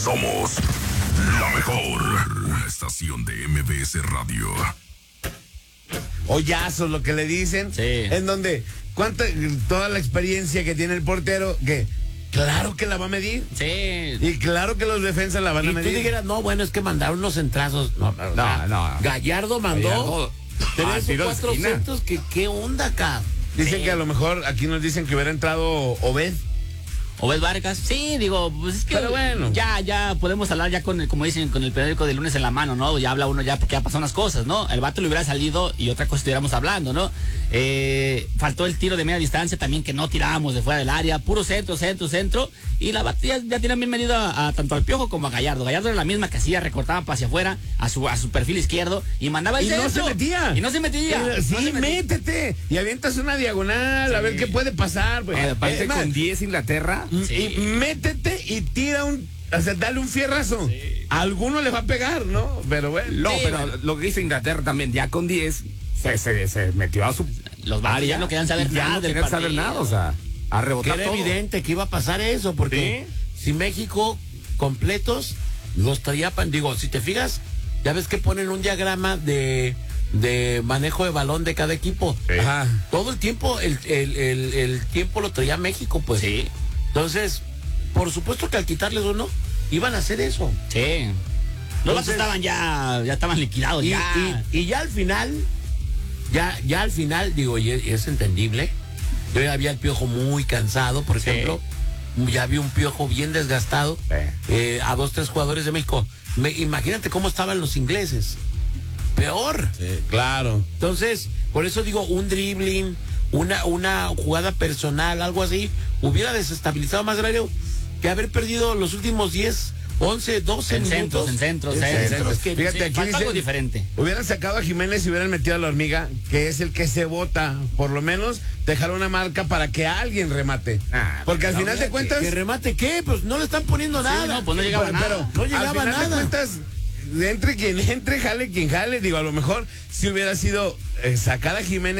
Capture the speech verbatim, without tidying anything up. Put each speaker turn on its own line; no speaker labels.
Somos la mejor estación de M B S Radio.
Hoyazos, lo que le dicen.
Sí.
En donde, ¿cuánta, toda la experiencia que tiene el portero, que claro que la va a medir.
Sí.
Y claro que los defensas la van
Y
a
tú
medir.
dijeras, no, bueno, es que mandaron unos centrazos. No, no,
No, no.
Gallardo mandó
Gallardo.
tres
Ah,
o
tiro de
cuatro
esquina.
centros. Que, ¿Qué onda acá?
Dicen
Sí.
que a lo mejor aquí nos dicen que hubiera entrado Obed.
Obed Vargas, sí, digo, pues es que
Pero bueno.
ya, ya podemos hablar ya con el, como dicen, con el periódico de lunes en la mano, ¿no? Ya habla uno ya porque ya pasaron las cosas, ¿no? El vato le hubiera salido y otra cosa estuviéramos hablando, ¿no? Eh, faltó el tiro de media distancia también, que no tirábamos de fuera del área, puro centro, centro, centro, y la batalla ya, ya tienen bien medido a, a tanto al Piojo como a Gallardo. Gallardo era la misma que hacía, recortaba para hacia afuera, a su, a su perfil izquierdo, y mandaba el
Y no
centro.
se metía.
Y no se metía.
Eh, Sí,
No se metía.
métete. Y avientas una diagonal, a ver qué puede pasar. Pues.
Eh, aparte
Es más,
con diez Inglaterra.
Sí.
Y métete y tira un, o sea, dale un fierrazo. A alguno le va a pegar, ¿no? Pero bueno.
No,
Sí,
pero
bueno.
lo que hizo Inglaterra también, ya con diez, se, se, se metió a su
Los vatos
área.
ya no querían saber
y ya
nada
no
del
querían saber
partido.
nada, o sea, a
Que
rebotar
era
todo.
evidente que iba a pasar eso, porque si México completos los traía, pan- digo, si te fijas, ya ves que ponen un diagrama de, de manejo de balón de cada equipo.
Ajá.
Todo el tiempo, el, el, el, el tiempo lo traía México, pues.
Sí,
Entonces, por supuesto que al quitarles uno, iban a hacer eso.
sí. Los vatos
Entonces-
estaban ya, ya estaban liquidados,
Y,
ya.
y, y ya al final, ya, ya al final, digo, y es, y es entendible. Yo ya había el Piojo muy cansado, por
Sí.
ejemplo. Ya vi un Piojo bien desgastado eh, a dos, tres jugadores de México. Me- imagínate cómo estaban los ingleses. Peor.
Sí, claro.
Entonces, por eso digo, un dribbling, una, una jugada personal, algo así, hubiera desestabilizado más grave que haber perdido los últimos diez, once, doce
En
minutos.
centros, en centros,
En
en
centros,
centros.
que-
Fíjate,
Sí,
aquí
falta
dice-
algo diferente.
Hubieran sacado a Jiménez y hubieran metido a la hormiga, que es el que se vota. Por lo menos dejar una marca para que alguien remate.
Ah,
Porque al
No,
final de cuentas.
¿Que remate qué? Pues no le están poniendo nada.
no, pues no llegaba
pero,
nada.
No llegaba
al final
nada.
de cuentas, entre quien entre, jale quien jale. Digo, a lo mejor si hubiera sido eh, sacar a Jiménez.